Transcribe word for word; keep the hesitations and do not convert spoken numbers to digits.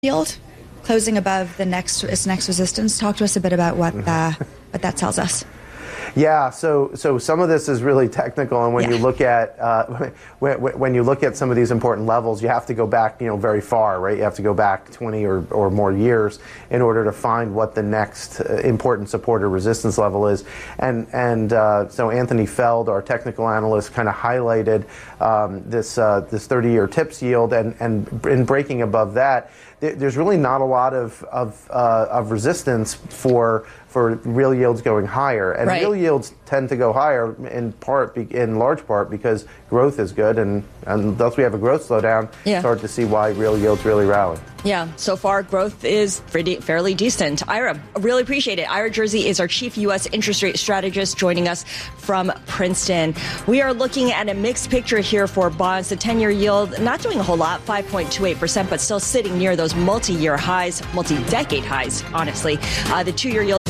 Yield closing above the next its next resistance. Talk to us a bit about what uh, what that tells us. Yeah, so so some of this is really technical, and when yeah. you look at uh, when, when you look at some of these important levels, you have to go back, you know, very far, right? You have to go back twenty or, or more years in order to find what the next uh, important support or resistance level is. And and uh, so Anthony Feld, our technical analyst, kind of highlighted um, this uh, this thirty-year TIPS yield, and and in breaking above that, th there's really not a lot of of, uh, of resistance for for real yields going higher, and right. real yields tend to go higher in part, in large part, because growth is good, and unless we have a growth slowdown, yeah. it's hard to see why real yields really rally. Yeah, so far growth is pretty, fairly decent. Ira, really appreciate it. Ira Jersey is our chief U S interest rate strategist, joining us from Princeton. We are looking at a mixed picture here for bonds. The ten-year yield not doing a whole lot, five point two eight percent, but still sitting near those multi-year highs, multi-decade highs, honestly. Uh, the two-year yield